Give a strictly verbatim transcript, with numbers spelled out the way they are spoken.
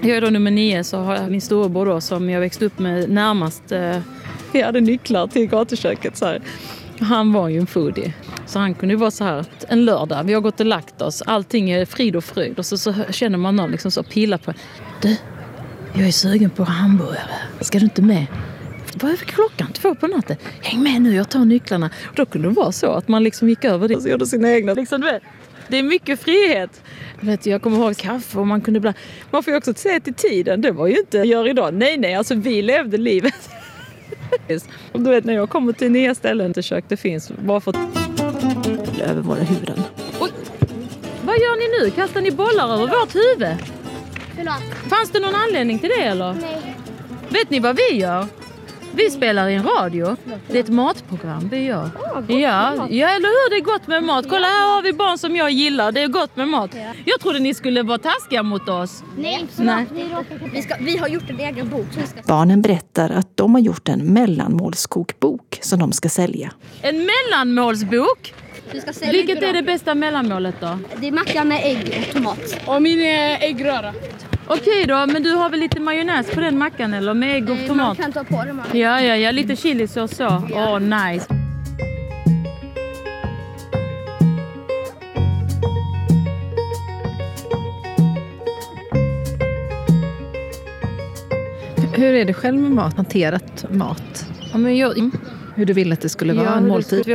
Jag är då nummer nio, så har jag min storebror då som jag växte upp med närmast. Eh, jag hade nycklar till gatuköket så här. Han var ju en foodie. Så han kunde ju vara så här en lördag. Vi har gått och lagt oss. Allting är frid och fröjd. Och så, så känner man någon liksom så pilla på. Du, jag är sugen på hamburgare. Ska du inte med? Vad är klockan? Två på natten. Häng med nu, jag tar nycklarna. Och då kunde det vara så att man liksom gick över det. Och så gjorde sina egna. Liksom, du vet. Det är mycket frihet. Vet, jag kommer ihåg kaffe och man kunde bli... Man får ju också se till tiden. Det var ju inte gör idag. Nej, nej. Alltså vi levde livet. Och du vet när jag kommer till nya ställen till kök det finns. Bara för att... över våra huvuden. Oj. Vad gör ni nu? Kastar ni bollar över vårt huvud? Förlåt. Fanns det någon anledning till det eller? Nej. Vet ni vad vi gör? Vi spelar i en radio. Det är ett matprogram vi gör. Oh, ja, ja, eller hur? Det är gott med mat. Kolla, här har vi barn som jag gillar. Det är gott med mat. Ja. Jag trodde ni skulle vara taskiga mot oss. Nej, inte så. Nej. Vi, ska, vi har gjort en egen bok. Så vi ska... Barnen berättar att de har gjort en mellanmålskokbok som de ska sälja. En mellanmålsbok? Vi ska sälja. Vilket är det bästa mellanmålet då? Det är macka med ägg och tomat. Och min är äggröra. Okej då, men du har väl lite majonnäs på den mackan eller med ägg och Nej, tomat? man kan ta på det man. Ja, ja, ja, lite chilisås så. Åh, ja. Oh, nice. Hur är det själv med mat? Hanterat mat? Ja, men jag... Hur du vill att det skulle vara ja, en måltid?